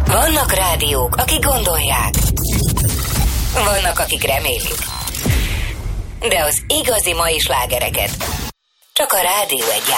Vannak rádiók, akik gondolják. Vannak, akik remélik. De az igazi mai slágereket csak a Rádió 1 játssza.